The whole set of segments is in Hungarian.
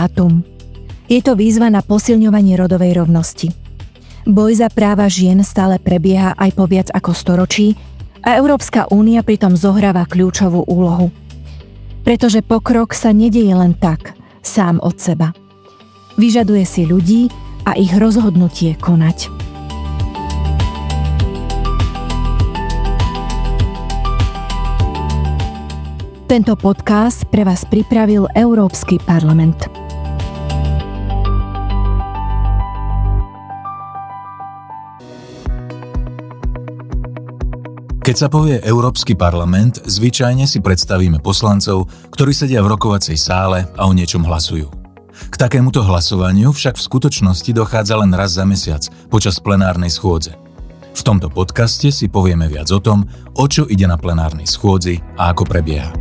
dátum. Je to výzva na posilňovanie rodovej rovnosti. Boj za práva žien stále prebieha aj po viac ako storočí a Európska únia pritom zohráva kľúčovú úlohu. Pretože pokrok sa nedeje len tak, sám od seba. Vyžaduje si ľudí a ich rozhodnutie konať. Tento podcast pre vás pripravil Európsky parlament. Keď sa povie Európsky parlament, zvyčajne si predstavíme poslancov, ktorí sedia v rokovacej sále a o niečom hlasujú. K takémuto hlasovaniu však v skutočnosti dochádza len raz za mesiac počas plenárnej schôdze. V tomto podcaste si povieme viac o tom, o čo ide na plenárnej schôdzi a ako prebieha.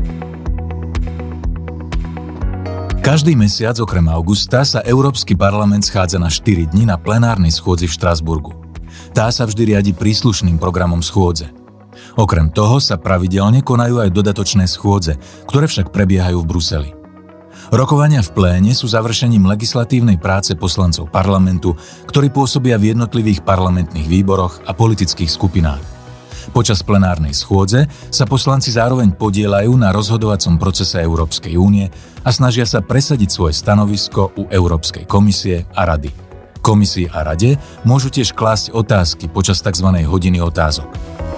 Každý mesiac okrem augusta sa Európsky parlament schádza na 4 dni na plenárnej schôdzi v Štrasburgu. Tá sa vždy riadi príslušným programom schôdze. Okrem toho sa pravidelne konajú aj dodatočné schôdze, ktoré však prebiehajú v Bruseli. Rokovania v pléne sú završením legislatívnej práce poslancov parlamentu, ktorí pôsobia v jednotlivých parlamentných výboroch a politických skupinách. Počas plenárnej schôdze sa poslanci zároveň podieľajú na rozhodovacom procese Európskej únie a snažia sa presadiť svoje stanovisko u Európskej komisie a rady. Komisii a rade môžu tiež klásť otázky počas tzv. Hodiny otázok.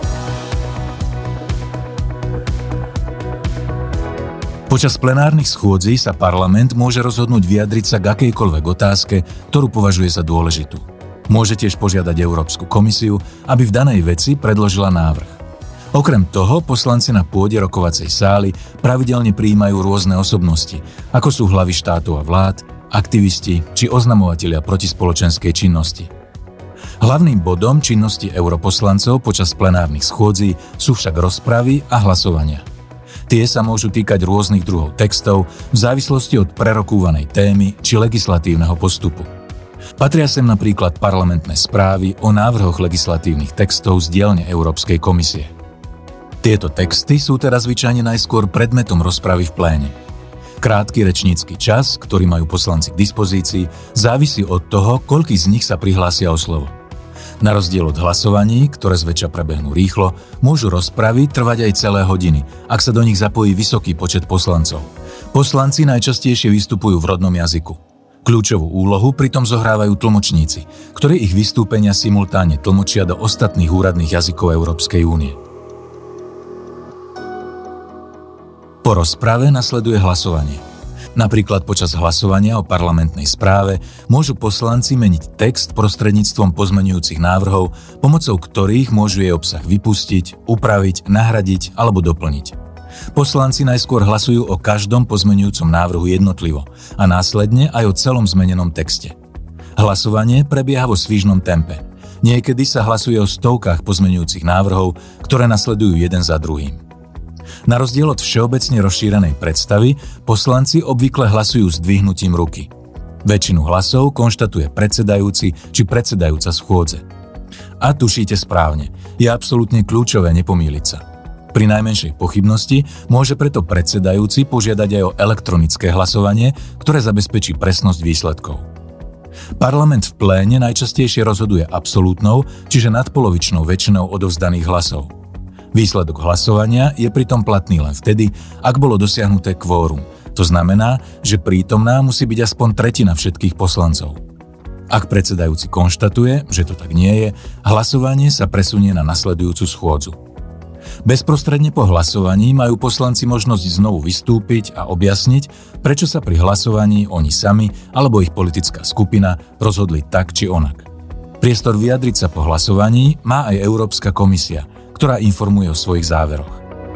Počas plenárnych schôdzí sa parlament môže rozhodnúť vyjadriť sa k akejkoľvek otázke, ktorú považuje za dôležitú. Môže tiež požiadať Európsku komisiu, aby v danej veci predložila návrh. Okrem toho, poslanci na pôde rokovacej sály pravidelne prijímajú rôzne osobnosti, ako sú hlavy štátov a vlád, aktivisti či oznamovatelia protispoločenskej činnosti. Hlavným bodom činnosti europoslancov počas plenárnych schôdzí sú však rozpravy a hlasovania. Tie sa môžu týkať rôznych druhov textov v závislosti od prerokúvanej témy či legislatívneho postupu. Patria sem napríklad parlamentné správy o návrhoch legislatívnych textov z dielne Európskej komisie. Tieto texty sú teda zvyčajne najskôr predmetom rozpravy v pléne. Krátky rečnícky čas, ktorý majú poslanci k dispozícii, závisí od toho, koľký z nich sa prihlásia o slovo. Na rozdiel od hlasovaní, ktoré zväčša prebehnú rýchlo, môžu rozpravy trvať aj celé hodiny, ak sa do nich zapojí vysoký počet poslancov. Poslanci najčastejšie vystupujú v rodnom jazyku. Kľúčovú úlohu pritom zohrávajú tlmočníci, ktorí ich vystúpenia simultáne tlmočia do ostatných úradných jazykov Európskej únie. Po rozprave nasleduje hlasovanie. Napríklad počas hlasovania o parlamentnej správe môžu poslanci meniť text prostredníctvom pozmeňujúcich návrhov, pomocou ktorých môžu jej obsah vypustiť, upraviť, nahradiť alebo doplniť. Poslanci najskôr hlasujú o každom pozmeňujúcom návrhu jednotlivo a následne aj o celom zmenenom texte. Hlasovanie prebieha vo svižnom tempe. Niekedy sa hlasuje o stovkách pozmeňujúcich návrhov, ktoré nasledujú jeden za druhým. Na rozdiel od všeobecne rozšírenej predstavy, poslanci obvykle hlasujú s dvihnutím ruky. Väčšinu hlasov konštatuje predsedajúci či predsedajúca schôdze. A tušíte správne, je absolútne kľúčové nepomýliť sa. Pri najmenšej pochybnosti môže preto predsedajúci požiadať aj o elektronické hlasovanie, ktoré zabezpečí presnosť výsledkov. Parlament v pléne najčastejšie rozhoduje absolútnou, čiže nadpolovičnou väčšinou odovzdaných hlasov. Výsledok hlasovania je pritom platný len vtedy, ak bolo dosiahnuté kvórum. To znamená, že prítomná musí byť aspoň tretina všetkých poslancov. Ak predsedajúci konštatuje, že to tak nie je, hlasovanie sa presunie na nasledujúcu schôdzu. Bezprostredne po hlasovaní majú poslanci možnosť znovu vystúpiť a objasniť, prečo sa pri hlasovaní oni sami alebo ich politická skupina rozhodli tak či onak. Priestor vyjadriť sa po hlasovaní má aj Európska komisia, ktorá informuje o svojich záveroch.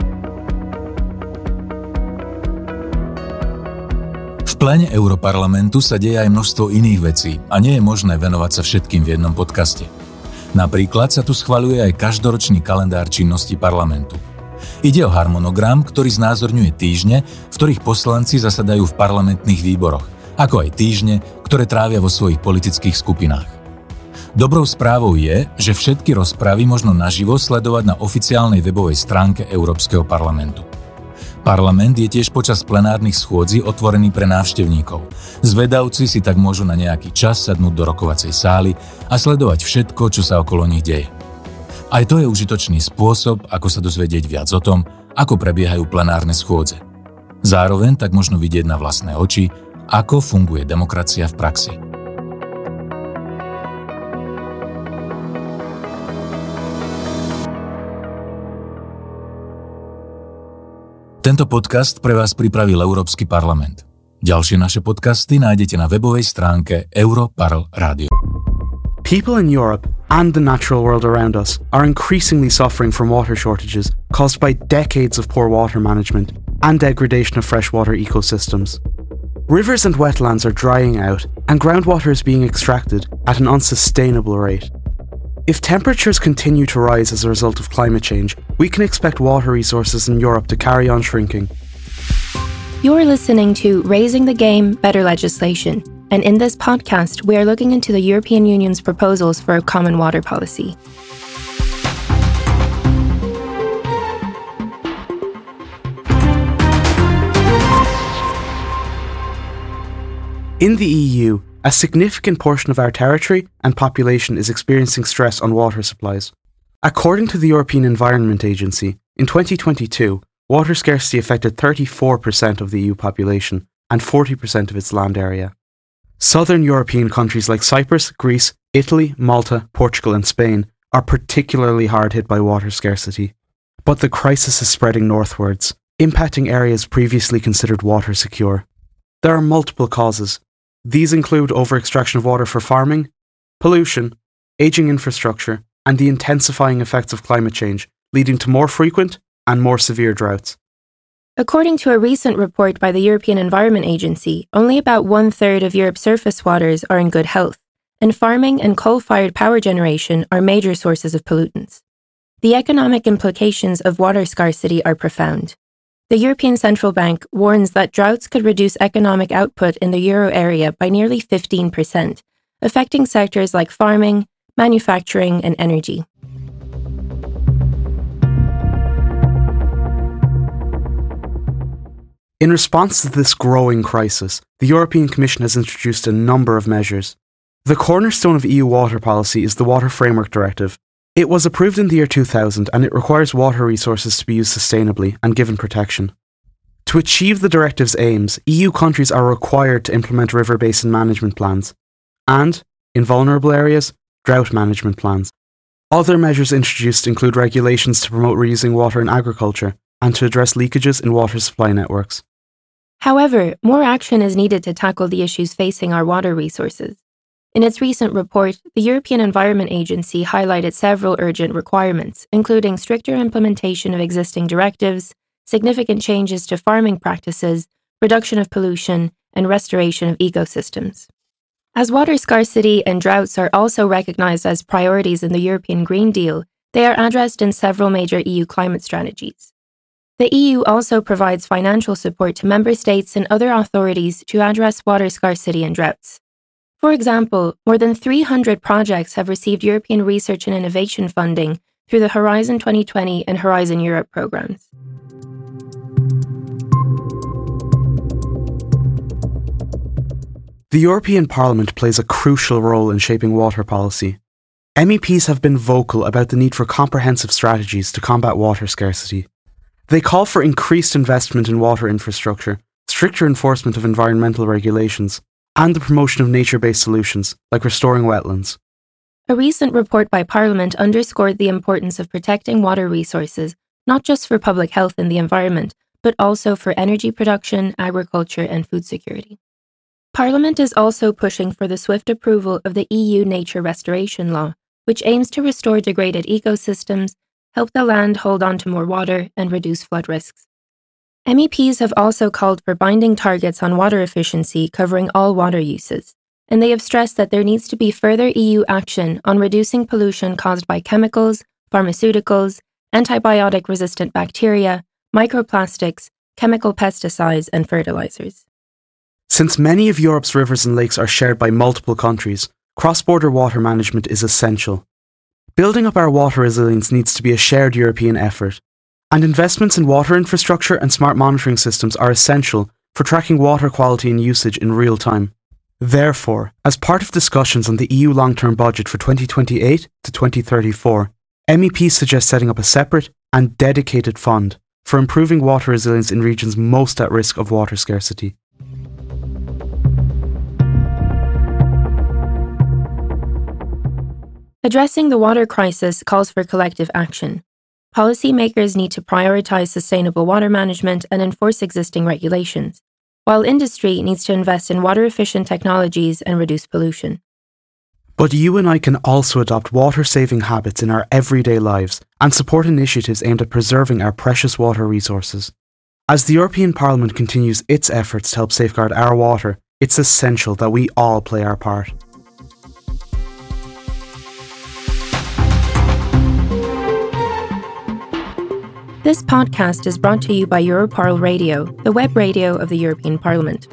V pléne Europarlamentu sa deje aj množstvo iných vecí a nie je možné venovať sa všetkým v jednom podcaste. Napríklad sa tu schvaľuje aj každoročný kalendár činnosti parlamentu. Ide o harmonogram, ktorý znázorňuje týždne, v ktorých poslanci zasadajú v parlamentných výboroch, ako aj týždne, ktoré trávia vo svojich politických skupinách. Dobrou správou je, že všetky rozpravy možno naživo sledovať na oficiálnej webovej stránke Európskeho parlamentu. Parlament je tiež počas plenárnych schôdzí otvorený pre návštevníkov. Zvedavci si tak môžu na nejaký čas sadnúť do rokovacej sály a sledovať všetko, čo sa okolo nich deje. Aj to je užitočný spôsob, ako sa dozvedieť viac o tom, ako prebiehajú plenárne schôdze. Zároveň tak možno vidieť na vlastné oči, ako funguje demokracia v praxi. Tento podcast pre vás pripravil Európsky parlament. Ďalšie naše podcasty nájdete na webovej stránke Europarl Radio. People in Europe and the natural world around us are increasingly suffering from water shortages caused by decades of poor water management and degradation of freshwater ecosystems. Rivers and wetlands are drying out and groundwater is being extracted at an unsustainable rate. If temperatures continue to rise as a result of climate change, we can expect water resources in Europe to carry on shrinking. You're listening to Raising the Game, Better Legislation, and in this podcast, we are looking into the European Union's proposals for a common water policy. In the EU, a significant portion of our territory and population is experiencing stress on water supplies. According to the European Environment Agency, in 2022, water scarcity affected 34% of the EU population and 40% of its land area. Southern European countries like Cyprus, Greece, Italy, Malta, Portugal and Spain are particularly hard hit by water scarcity. But the crisis is spreading northwards, impacting areas previously considered water secure. There are multiple causes. These include over-extraction of water for farming, pollution, ageing infrastructure, and the intensifying effects of climate change, leading to more frequent and more severe droughts. According to a recent report by the European Environment Agency, only about 1/3 of Europe's surface waters are in good health, and farming and coal-fired power generation are major sources of pollutants. The economic implications of water scarcity are profound. The European Central Bank warns that droughts could reduce economic output in the euro area by nearly 15%, affecting sectors like farming, manufacturing, and energy. In response to this growing crisis, the European Commission has introduced a number of measures. The cornerstone of EU water policy is the Water Framework Directive. It was approved in the year 2000 and it requires water resources to be used sustainably and given protection. To achieve the directive's aims, EU countries are required to implement river basin management plans and, in vulnerable areas, drought management plans. Other measures introduced include regulations to promote reusing water in agriculture and to address leakages in water supply networks. However, more action is needed to tackle the issues facing our water resources. In its recent report, the European Environment Agency highlighted several urgent requirements, including stricter implementation of existing directives, significant changes to farming practices, reduction of pollution, and restoration of ecosystems. As water scarcity and droughts are also recognized as priorities in the European Green Deal, they are addressed in several major EU climate strategies. The EU also provides financial support to member states and other authorities to address water scarcity and droughts. For example, more than 300 projects have received European Research and Innovation funding through the Horizon 2020 and Horizon Europe programs. The European Parliament plays a crucial role in shaping water policy. MEPs have been vocal about the need for comprehensive strategies to combat water scarcity. They call for increased investment in water infrastructure, stricter enforcement of environmental regulations, and the promotion of nature-based solutions, like restoring wetlands. A recent report by Parliament underscored the importance of protecting water resources, not just for public health and the environment, but also for energy production, agriculture, and food security. Parliament is also pushing for the swift approval of the EU Nature Restoration Law, which aims to restore degraded ecosystems, help the land hold on to more water, and reduce flood risks. MEPs have also called for binding targets on water efficiency covering all water uses, and they have stressed that there needs to be further EU action on reducing pollution caused by chemicals, pharmaceuticals, antibiotic-resistant bacteria, microplastics, chemical pesticides, and fertilizers. Since many of Europe's rivers and lakes are shared by multiple countries, cross-border water management is essential. Building up our water resilience needs to be a shared European effort, And investments in water infrastructure and smart monitoring systems are essential for tracking water quality and usage in real time. Therefore, as part of discussions on the EU long-term budget for 2028 to 2034, MEPs suggest setting up a separate and dedicated fund for improving water resilience in regions most at risk of water scarcity. Addressing the water crisis calls for collective action. Policymakers need to prioritize sustainable water management and enforce existing regulations, while industry needs to invest in water-efficient technologies and reduce pollution. But you and I can also adopt water-saving habits in our everyday lives and support initiatives aimed at preserving our precious water resources. As the European Parliament continues its efforts to help safeguard our water, it's essential that we all play our part. This podcast is brought to you by Europarl Radio, the web radio of the European Parliament.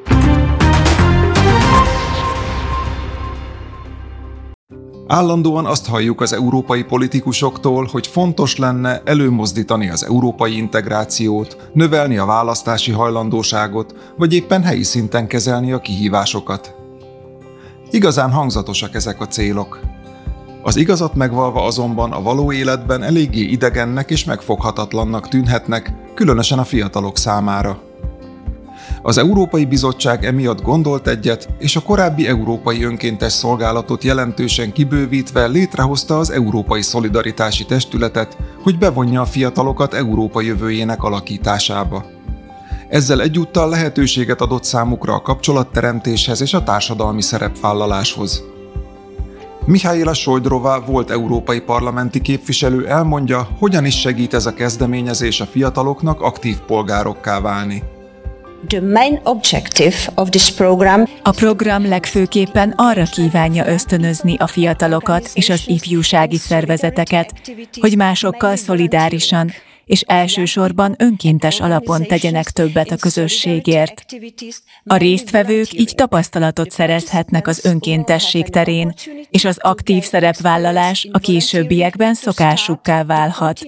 Állandóan azt halljuk az európai politikusoktól, hogy fontos lenne előmozdítani az európai integrációt, növelni a választási hajlandóságot, vagy éppen helyi szinten kezelni a kihívásokat. Igazán hangzatosak ezek a célok. Az igazat megvalva azonban a való életben eléggé idegennek és megfoghatatlannak tűnhetnek, különösen a fiatalok számára. Az Európai Bizottság emiatt gondolt egyet, és a korábbi Európai Önkéntes Szolgálatot jelentősen kibővítve létrehozta az Európai Szolidaritási Testületet, hogy bevonja a fiatalokat Európa jövőjének alakításába. Ezzel egyúttal lehetőséget adott számukra a kapcsolatteremtéshez és a társadalmi szerepvállaláshoz. Mihályla Sojdrová volt európai parlamenti képviselő elmondja, hogyan is segít ez a kezdeményezés a fiataloknak aktív polgárokká válni. The main objective of this program A program legfőképpen arra kívánja ösztönözni a fiatalokat és az ifjúsági szervezeteket, hogy másokkal szolidárisan és elsősorban önkéntes alapon tegyenek többet a közösségért. A résztvevők így tapasztalatot szerezhetnek az önkéntesség terén, és az aktív szerepvállalás a későbbiekben szokásukká válhat.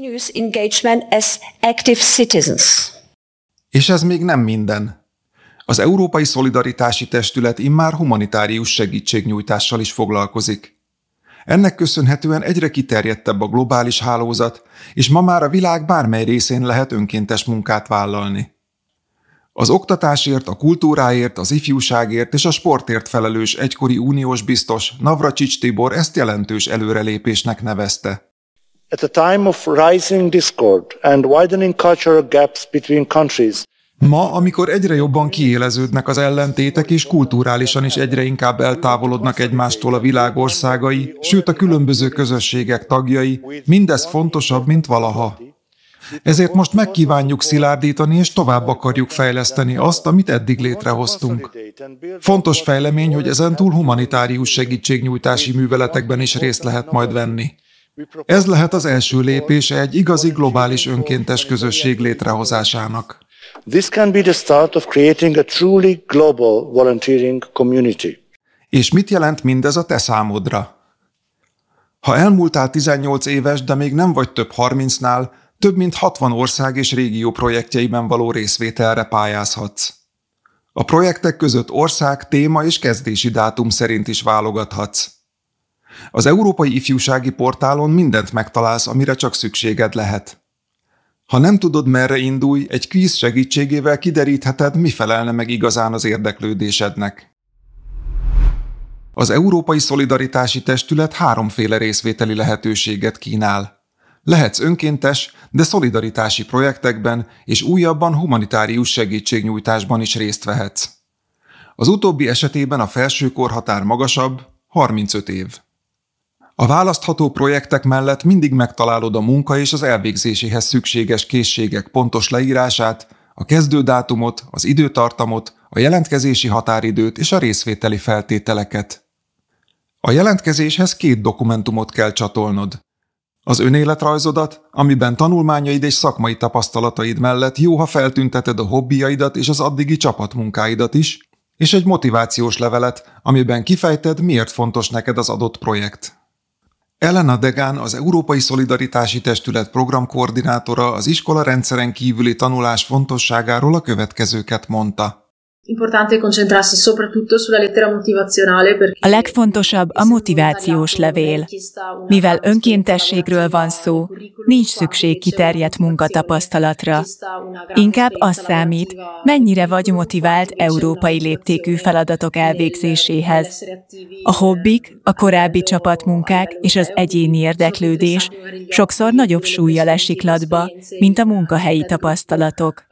És ez még nem minden. Az Európai Szolidaritási Testület immár humanitárius segítségnyújtással is foglalkozik. Ennek köszönhetően egyre kiterjedtebb a globális hálózat, és ma már a világ bármely részén lehet önkéntes munkát vállalni. Az oktatásért, a kultúráért, az ifjúságért és a sportért felelős egykori uniós biztos Navracsics Tibor ezt jelentős előrelépésnek nevezte. At a time of rising discord and widening cultural gaps between countries, Ma, amikor egyre jobban kiéleződnek az ellentétek és kulturálisan is egyre inkább eltávolodnak egymástól a világ országai, sőt a különböző közösségek tagjai, mindez fontosabb, mint valaha. Ezért most megkívánjuk szilárdítani és tovább akarjuk fejleszteni azt, amit eddig létrehoztunk. Fontos fejlemény, hogy ezentúl humanitárius segítségnyújtási műveletekben is részt lehet majd venni. Ez lehet az első lépése egy igazi globális önkéntes közösség létrehozásának. this can be the start of creating a truly global volunteering community. És mit jelent mindez a te számodra? Ha elmúltál 18 éves, de még nem vagy több 30-nál, több mint 60 ország és régió projektjeiben való részvételre pályázhatsz. A projektek között ország, téma és kezdési dátum szerint is válogathatsz. Az Európai Ifjúsági Portálon mindent megtalálsz, amire csak szükséged lehet. Ha nem tudod, merre indulj, egy kvíz segítségével kiderítheted, mi felelne meg igazán az érdeklődésednek. Az Európai Szolidaritási Testület háromféle részvételi lehetőséget kínál. Lehetsz önkéntes, de szolidaritási projektekben és újabban humanitárius segítségnyújtásban is részt vehetsz. Az utóbbi esetében a felső korhatár magasabb, 35 év. A választható projektek mellett mindig megtalálod a munka és az elvégzéséhez szükséges készségek pontos leírását, a kezdődátumot, az időtartamot, a jelentkezési határidőt és a részvételi feltételeket. A jelentkezéshez 2 dokumentumot kell csatolnod. Az önéletrajzodat, amiben tanulmányaid és szakmai tapasztalataid mellett jó, ha feltünteted a hobbiaidat és az addigi csapatmunkáidat is, és egy motivációs levelet, amiben kifejted, miért fontos neked az adott projekt. Elena Degán, az Európai Szolidaritási Testület programkoordinátora az iskola rendszeren kívüli tanulás fontosságáról a következőket mondta. A legfontosabb a motivációs levél. Mivel önkéntességről van szó, nincs szükség kiterjedt munkatapasztalatra. Inkább az számít, mennyire vagy motivált európai léptékű feladatok elvégzéséhez. A hobbik, a korábbi csapatmunkák és az egyéni érdeklődés sokszor nagyobb súllyal esik latba, mint a munkahelyi tapasztalatok.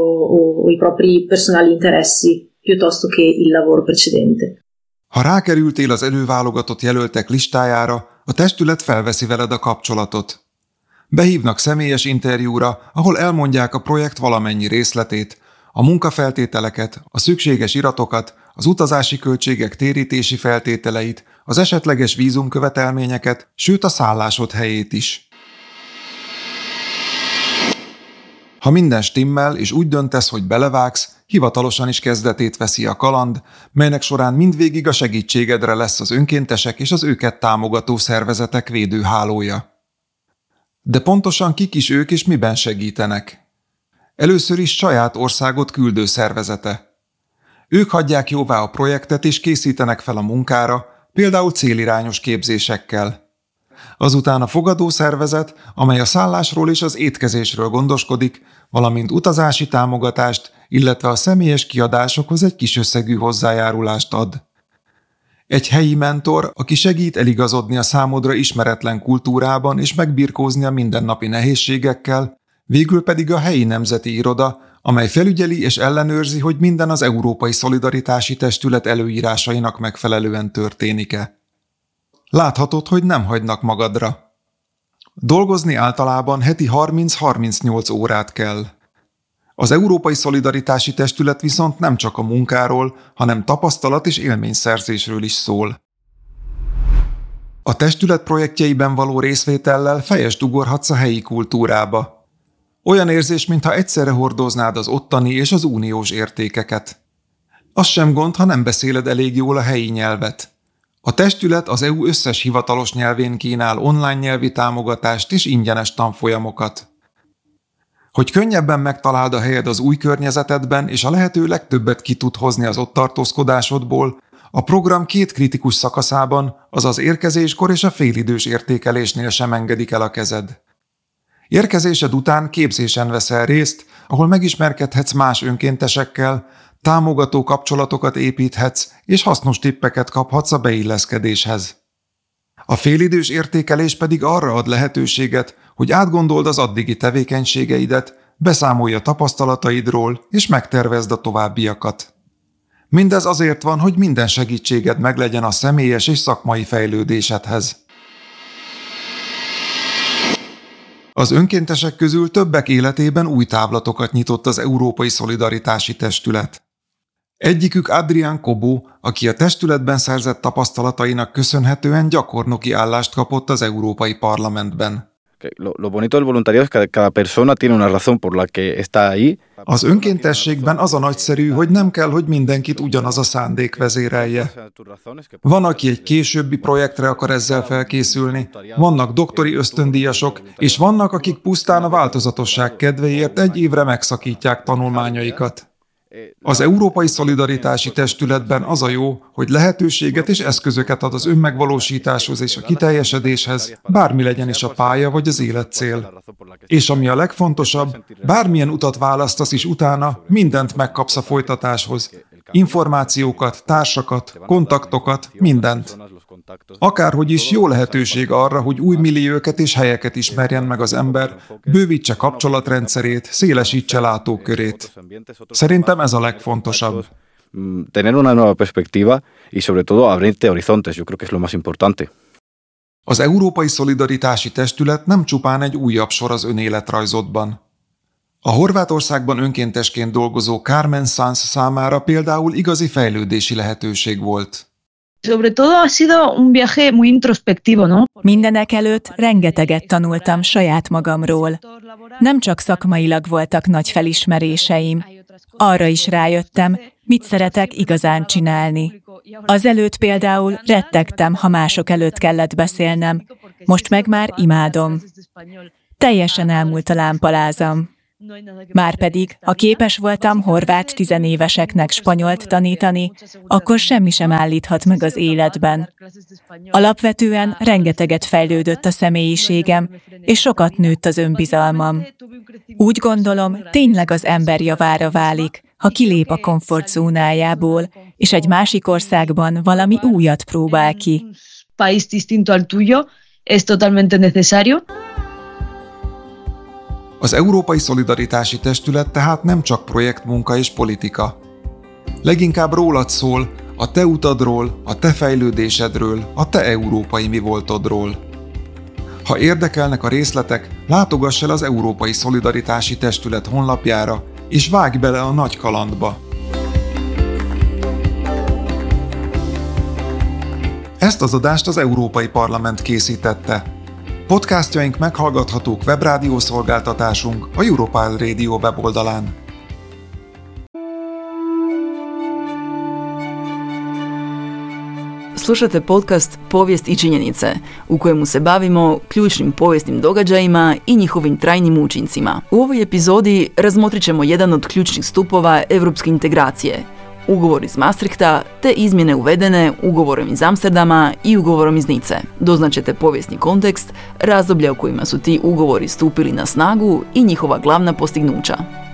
Piuttosto che il lavoro precedente. Ha rákerültél az előválogatott jelöltek listájára, a testület felveszi veled a kapcsolatot. Behívnak személyes interjúra, ahol elmondják a projekt valamennyi részletét, a munkafeltételeket, a szükséges iratokat, az utazási költségek térítési feltételeit, az esetleges vízumkövetelményeket, sőt a szállásod helyét is. Ha minden stimmel és úgy döntesz, hogy belevágsz, hivatalosan is kezdetét veszi a kaland, melynek során mindvégig a segítségedre lesz az önkéntesek és az őket támogató szervezetek védőhálója. De pontosan kik is ők és miben segítenek? Először is saját országot küldő szervezete. Ők hagyják jóvá a projektet és készítenek fel a munkára, például célirányos képzésekkel. Azután a fogadó szervezet, amely a szállásról és az étkezésről gondoskodik, valamint utazási támogatást, illetve a személyes kiadásokhoz egy kis összegű hozzájárulást ad. Egy helyi mentor, aki segít eligazodni a számodra ismeretlen kultúrában és megbirkózni a mindennapi nehézségekkel, végül pedig a helyi nemzeti iroda, amely felügyeli és ellenőrzi, hogy minden az Európai Szolidaritási Testület előírásainak megfelelően történik-e. Láthatod, hogy nem hagynak magadra. Dolgozni általában heti 30-38 órát kell. Az Európai Szolidaritási Testület viszont nem csak a munkáról, hanem tapasztalat és élményszerzésről is szól. A testület projektjeiben való részvétellel fejest ugorhatsz a helyi kultúrába. Olyan érzés, mintha egyszerre hordoznád az ottani és az uniós értékeket. Az sem gond, ha nem beszéled elég jól a helyi nyelvet. A testület az EU összes hivatalos nyelvén kínál online nyelvi támogatást és ingyenes tanfolyamokat. Hogy könnyebben megtaláld a helyed az új környezetedben és a lehető legtöbbet ki tud hozni az ott tartózkodásodból, a program 2 kritikus szakaszában, azaz érkezéskor és a félidős értékelésnél sem engedik el a kezed. Érkezésed után képzésen veszel részt, ahol megismerkedhetsz más önkéntesekkel, támogató kapcsolatokat építhetsz, és hasznos tippeket kaphatsz a beilleszkedéshez. A félidős értékelés pedig arra ad lehetőséget, hogy átgondold az addigi tevékenységeidet, beszámolj a tapasztalataidról, és megtervezd a továbbiakat. Mindez azért van, hogy minden segítséged meglegyen a személyes és szakmai fejlődésedhez. Az önkéntesek közül többek életében új távlatokat nyitott az Európai Szolidaritási Testület. Egyikük Adrián Kobó, aki a testületben szerzett tapasztalatainak köszönhetően gyakornoki állást kapott az Európai Parlamentben. Lo bonito del voluntariado es que cada persona tiene una razón por la que está ahí. Az önkéntességben az a nagyszerű, hogy nem kell, hogy mindenkit ugyanaz a szándék vezérelje. Van, aki egy későbbi projektre akar ezzel felkészülni, vannak doktori ösztöndíjasok, és vannak, akik pusztán a változatosság kedvéért egy évre megszakítják tanulmányaikat. Az Európai Szolidaritási Testületben az a jó, hogy lehetőséget és eszközöket ad az önmegvalósításhoz és a kiteljesedéshez, bármi legyen is a pálya vagy az életcél. És ami a legfontosabb, bármilyen utat választasz is utána, mindent megkapsz a folytatáshoz. Információkat, társakat, kontaktokat, mindent. Akárhogy is jó lehetőség arra, hogy új milliókat és helyeket ismerjen meg az ember, bővítse kapcsolatrendszerét, szélesítse látókörét. Szerintem ez a legfontosabb. Tener una nueva perspectiva y sobre todo abrirte horizontes, yo creo que es lo más importante. Az Európai Szolidaritási Testület nem csupán egy újabb sor az önéletrajzodban. A Horvátországban önkéntesként dolgozó Carmen Sanz számára például igazi fejlődési lehetőség volt. Sobre todo ha sido un viaje muy introspectivo, ¿no? Mindenek előtt rengeteget tanultam saját magamról. Nem csak szakmailag voltak nagy felismeréseim. Arra is rájöttem, mit szeretek igazán csinálni. Azelőtt például rettegtem, ha mások előtt kellett beszélnem, Most meg már imádom. Teljesen elmúlt a lámpalázam. Márpedig, ha képes voltam horvát tizenéveseknek spanyolt tanítani, akkor semmi sem állíthat meg az életben. Alapvetően rengeteget fejlődött a személyiségem, és sokat nőtt az önbizalmam. Úgy gondolom, tényleg az ember javára válik, ha kilép a komfortzónájából, és egy másik országban valami újat próbál ki. País distinto al tuyo es totalmente necesario. Az Európai Szolidaritási Testület tehát nem csak projektmunka és politika. Leginkább rólad szól, a te utadról, a te fejlődésedről, a te európai mi voltodról. Ha érdekelnek a részletek, látogass el az Európai Szolidaritási Testület honlapjára, és vágj bele a nagy kalandba. Ezt az adást az Európai Parlament készítette. Podcastjaink meghallgathatók webrádiószolgáltatásunk, a Europal Radio weboldalán. Slušate podcast Povijest i činjenice, u kojemu se bavimo ključnim povijesnim događajima i njihovim trajnim učincima. U ovoj epizodi razmotrit ćemo jedan od ključnih stupova europske integracije, ugovor iz Maastrichta, te izmjene uvedene ugovorom iz Amsterdama i ugovorom iz Nice. Doznaćete povijesni kontekst, razdoblja u kojima su ti ugovori stupili na snagu i njihova glavna postignuća.